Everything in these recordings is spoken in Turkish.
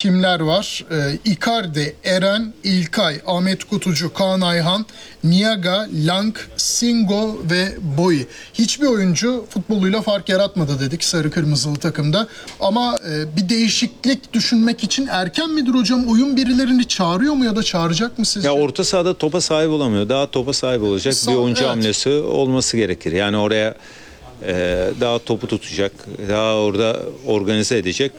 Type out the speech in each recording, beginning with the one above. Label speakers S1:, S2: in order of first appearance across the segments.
S1: kimler var? Icardi, Eren, İlkay, Ahmet Kutucu, Kaan Ayhan, Niaga, Lang, Singo ve Boy. Hiçbir oyuncu futboluyla fark yaratmadı dedik sarı kırmızılı takımda. Ama bir değişiklik düşünmek için erken midir hocam? Oyun birilerini çağırıyor mu ya da çağıracak mı sizce?
S2: Ya orta sahada topa sahip olamıyor. Daha topa sahip olacak bir oyuncu hamlesi olması gerekir. Yani oraya daha topu tutacak, daha orada organize edecek.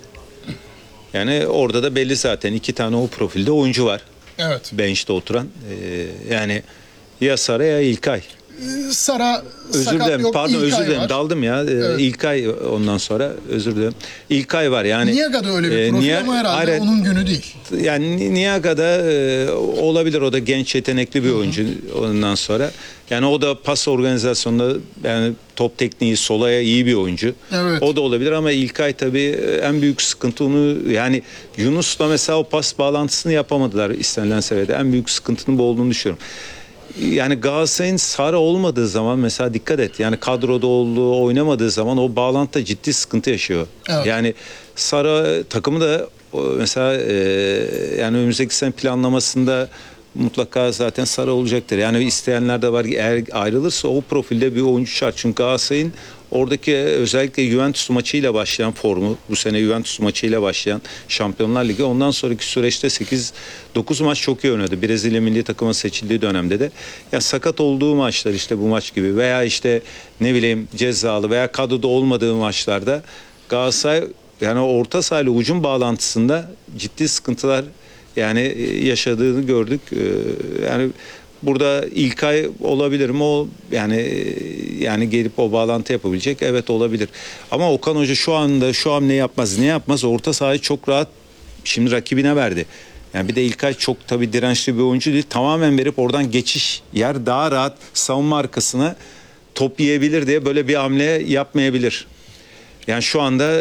S2: Yani orada da belli zaten 2 tane o profilde oyuncu var.
S1: Evet.
S2: Bench'te oturan. Yani ya Sara ya İlkay.
S1: Sara
S2: Özür dilerim.
S1: yok,
S2: Pardon,
S1: İlkay
S2: özür dilerim.
S1: var.
S2: Daldım ya.
S1: Evet.
S2: İlkay ondan sonra özür dilerim. İlkay var yani.
S1: Niaga'da öyle bir profil ama herhalde onun günü değil.
S2: Yani Niaga'da olabilir, o da genç yetenekli bir oyuncu ondan sonra. Yani o da pas organizasyonunda yani top tekniği, solaya iyi bir oyuncu.
S1: Evet.
S2: O da olabilir ama İlkay tabii en büyük sıkıntı onu, yani Yunus'la mesela o pas bağlantısını yapamadılar istenilen seviyede. En büyük sıkıntının bu olduğunu düşünüyorum. Yani Galatasaray'ın Sara olmadığı zaman mesela dikkat et. Yani kadroda olduğu, oynamadığı zaman o bağlantıda ciddi sıkıntı yaşıyor. Evet. Yani Sara takımı da mesela yani önümüzdeki sene planlamasında mutlaka zaten Sara olacaktır. Yani isteyenler de var. Eğer ayrılırsa o profilde bir oyuncu şart. Çünkü Galatasaray'ın oradaki özellikle Juventus maçıyla başlayan formu, bu sene Juventus maçıyla başlayan Şampiyonlar Ligi, ondan sonraki süreçte 8-9 maç çok iyi oynadı. Brezilya milli takıma seçildiği dönemde de. Ya sakat olduğu maçlar, işte bu maç gibi veya işte ne bileyim cezalı veya kadroda olmadığı maçlarda Galatasaray yani orta sahayla ucun bağlantısında ciddi sıkıntılar yani yaşadığını gördük. Yani burada İlkay olabilir mi? O yani gelip o bağlantı yapabilecek. Evet, olabilir. Ama Okan Hoca şu an ne yapmaz? Ne yapmaz? Orta sahayı çok rahat şimdi rakibine verdi. Yani bir de İlkay çok tabii dirençli bir oyuncu değil. Tamamen verip oradan geçiş yer daha rahat savunma arkasına top yiyebilir diye böyle bir hamle yapmayabilir. Yani şu anda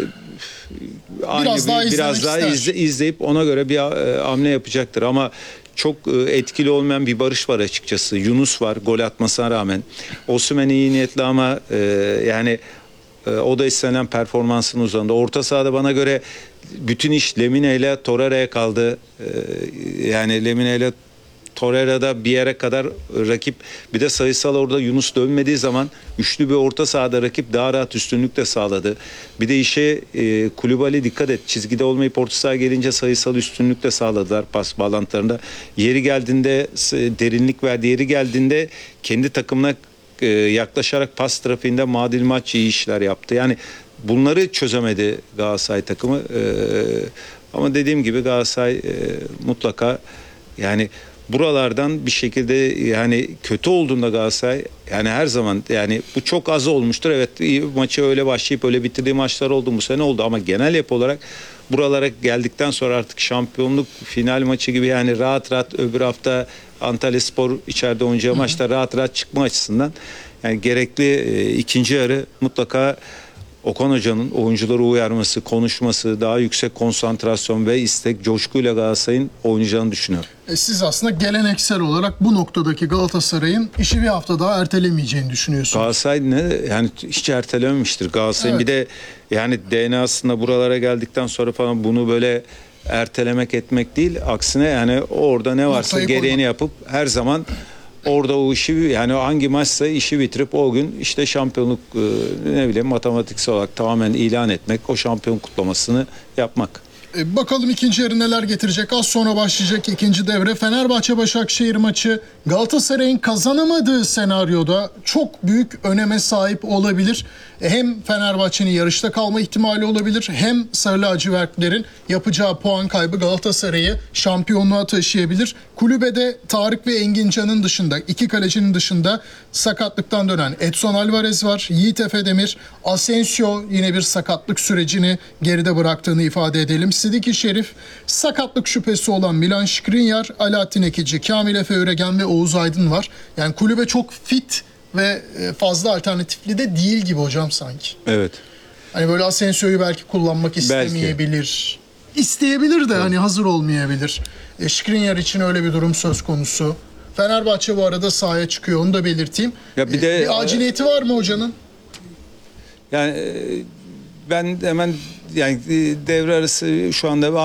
S2: biraz daha izleyip ona göre bir hamle yapacaktır ama çok etkili olmayan bir Barış var açıkçası. Yunus var gol atmasına rağmen. Osimhen iyi niyetli ama yani o da istenen performansın uzağında. Orta sahada bana göre bütün iş Lemine ile Torreira'ya kaldı. Yani Lemine ile Torreira'da bir yere kadar rakip, bir de sayısal orada Yunus dönmediği zaman üçlü bir orta sahada rakip daha rahat üstünlük de sağladı. Bir de işe Koulibaly dikkat et, çizgide olmayıp orta sahaya gelince sayısal üstünlük de sağladılar pas bağlantılarında. Yeri geldiğinde derinlik verdi, yeri geldiğinde kendi takımına yaklaşarak pas trafiğinde Madil maç iyi işler yaptı. Yani bunları çözemedi Galatasaray takımı. Ama dediğim gibi Galatasaray mutlaka yani buralardan bir şekilde, yani kötü olduğunda Galatasaray yani her zaman, yani bu çok az olmuştur. Evet, maçı öyle başlayıp öyle bitirdiği maçlar oldu, bu sene oldu ama genel yapı olarak buralara geldikten sonra artık şampiyonluk final maçı gibi yani rahat rahat öbür hafta Antalyaspor içeride oynayacağı maçta rahat rahat çıkma açısından yani gerekli ikinci yarı mutlaka Okan Hoca'nın oyuncuları uyarması, konuşması, daha yüksek konsantrasyon ve istek, coşkuyla Galatasaray'ın oynayacağını düşünüyorum.
S1: Siz aslında geleneksel olarak bu noktadaki Galatasaray'ın işi bir hafta daha ertelemeyeceğini düşünüyorsunuz.
S2: Galatasaray yani hiç ertelememiştir. Galatasaray'ın bir de yani DNA'sında buralara geldikten sonra falan bunu böyle ertelemek etmek değil. Aksine yani orada ne varsa gereğini yapıp her zaman orada o işi, yani hangi maçsa işi bitirip o gün işte şampiyonluk ne bileyim matematiksel olarak tamamen ilan etmek, o şampiyon kutlamasını yapmak.
S1: Bakalım ikinci yarı neler getirecek. Az sonra başlayacak ikinci devre. Fenerbahçe-Başakşehir maçı Galatasaray'ın kazanamadığı senaryoda çok büyük öneme sahip olabilir. Hem Fenerbahçe'nin yarışta kalma ihtimali olabilir, hem Sarı lacivertlerin yapacağı puan kaybı Galatasaray'ı şampiyonluğa taşıyabilir. Kulübede Tarık ve Engincan'ın dışında, iki kalecinin dışında sakatlıktan dönen Edson Alvarez var. Yiğit Efedemir, Asensio yine bir sakatlık sürecini geride bıraktığını ifade edelim. Sidiki Şerif, sakatlık şüphesi olan Milan Skriniar, Alaaddin Ekici, Kamil Efe Üregen ve Oğuz Aydın var. Yani kulübe çok fit ve fazla alternatifli de değil gibi hocam sanki.
S2: Evet.
S1: Hani böyle Asensio'yu belki kullanmak istemeyebilir. Belki. İsteyebilir de hani hazır olmayabilir. Skriniar için öyle bir durum söz konusu. Fenerbahçe bu arada sahaya çıkıyor, onu da belirteyim.
S2: Ya
S1: bir aciliyeti var mı hocanın?
S2: Yani ben hemen yani devre arası şu anda